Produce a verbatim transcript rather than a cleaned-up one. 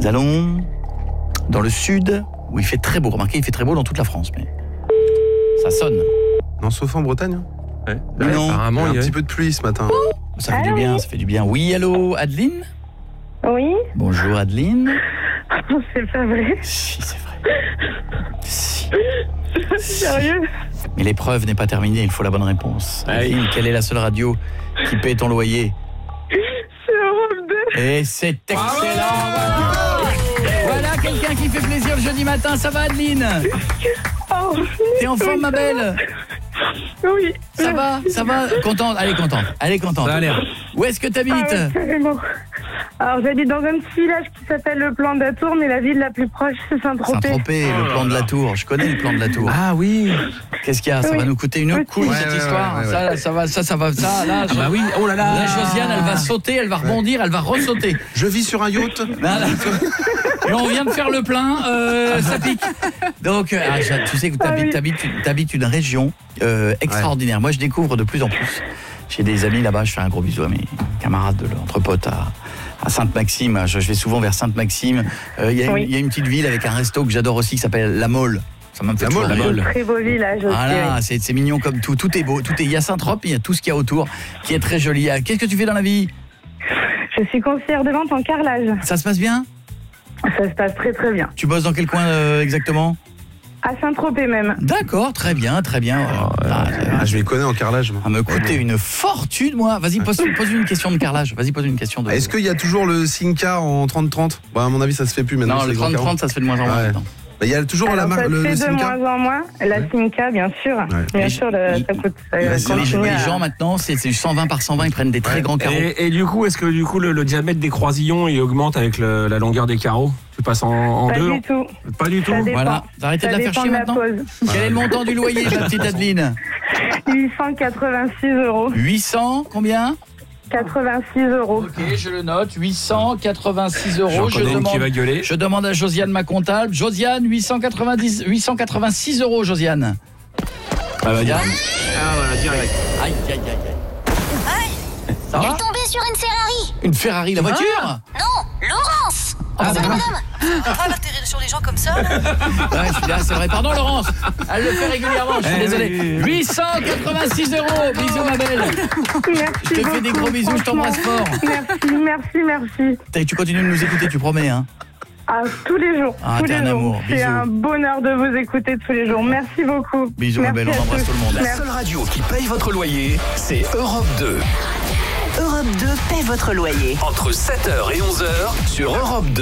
Nous allons dans le sud, où il fait très beau. Remarquez, il fait très beau dans toute la France, mais ça sonne. Non, sauf en Bretagne. Ouais. Mais Ouais, non. apparemment, Il y a il y un a... petit peu de pluie ce matin. Ça fait du bien, ça fait du bien. Oui, allô, Adeline ? Oui. Bonjour, Adeline. C'est pas vrai. Si, c'est vrai. Si. Sérieux? Mais l'épreuve n'est pas terminée, il faut la bonne réponse. Adeline, quelle est la seule radio qui paie ton loyer ? C'est Europe deux. Et c'est excellent. Voilà, voilà quelqu'un qui fait plaisir le jeudi matin. Ça va, Adeline ? Oh, T'es en forme, ma belle ? Oui. Ça va, ça va. Contente, allez, contente. Allez, contente. Ça a l'air. Où est-ce que t'habites ? Ah ouais, carrément. Alors j'habite dans un petit village qui s'appelle le Plan de la Tour, mais la ville la plus proche c'est Saint-Tropez. Saint-Tropez, le plan de la Tour. Je connais le plan de la Tour. Ah oui. Qu'est-ce qu'il y a ? Ça Oui. va nous coûter une Oui. cool Ouais, cette ouais, histoire. ouais, ouais, Ça, ça va, ça, ça va, ça. Là, Ah bah oui. Oh là là. Là, Josiane, elle va sauter, elle va rebondir, elle va ressauter. Je vis sur un yacht. Là, là. Et on vient de faire le plein, euh, ça pique. Donc, euh, ah, tu sais que tu Ah oui. habites une région euh, extraordinaire. Moi, je découvre de plus en plus. J'ai des amis là-bas, je fais un gros bisou à mes camarades de entre potes à, à Sainte-Maxime. Je, je vais souvent vers Sainte-Maxime. Il euh, y, Oui. y a une petite ville avec un resto que j'adore aussi qui s'appelle La Mole. Ça m'a fait La toujours Mole, rire. La Mole. Très beau village aussi. Voilà, oui. c'est c'est mignon comme tout. Tout est beau. Tout est, il y a Saint-Trope, il y a tout ce qu'il y a autour qui est très joli. Ah, qu'est-ce que tu fais dans la vie ? Je suis conseillère de vente en carrelage. Ça se passe bien ? Ça se passe très très bien. Tu bosses dans quel coin euh, exactement ? À Saint-Tropez même. D'accord, très bien, très bien. Ah, Ah, je les connais en carrelage. Moi. à me coûter une fortune, moi. Vas-y, pose, pose une question de carrelage. Vas-y, pose une question de... Est-ce qu'il y a toujours le Simca en trente trente? Bah, à mon avis, ça se fait plus maintenant. Non, c'est le les grands trente trente, ça se fait de moins en moins Ouais. maintenant. Bah, il y a toujours Alors, la marque, ça le, se le fait de Simca. moins en moins. La Simca, bien sûr. Bien Mais sûr, le- il- ça coûte. Ça il- continue Les, les à- gens maintenant, c'est c'est du cent vingt par cent vingt, ils prennent des très Ouais. grands carreaux. Et, et du coup, est-ce que du coup le, le diamètre des croisillons il augmente avec le- la longueur des carreaux? Tu passes en, en Pas deux? du tout. Pas du tout. Ça dépend. Voilà, arrêtez de Ça la faire dépend chier de la maintenant. pause. Quel est le montant du loyer, ma petite Adeline ? huit cent quatre-vingt-six euros. huit cents, combien ? quatre-vingt-six euros. Ok, je le note, huit cent quatre-vingt-six euros. J'en Je connais une qui demande, va gueuler. je demande à Josiane, ma comptable. Josiane, huit cent quatre-vingt-dix, huit cent quatre-vingt-six euros, Josiane. Ah bah, Josiane. Ah voilà, direct. Aïe, aïe, aïe, aïe. Ça Elle va est tombée sur une Ferrari. Une Ferrari, la voiture Non, Laurence. Ah, Ça va, bah, madame? Ah, l'intérêt sur les gens comme ça, là. Ouais, je suis là, c'est vrai. Pardon, Laurence. Elle le fait régulièrement, je suis Eh désolé. oui. huit cent quatre-vingt-six euros. Bisous, ma belle. Merci Je te fais des beaucoup, gros bisous, je t'embrasse franchement. fort. Merci, merci, merci. T'as- Tu continues de nous écouter, tu promets, hein. Ah, tous les jours. Ah, tous t'es les un jours. amour. C'est Bisous. un bonheur de vous écouter tous les jours. Merci beaucoup. Bisous, ma Merci belle, on à embrasse tous. tout le monde. La Merci. seule radio qui paye votre loyer, c'est Europe deux. Europe deux paie votre loyer. Entre sept heures et onze heures sur Europe deux.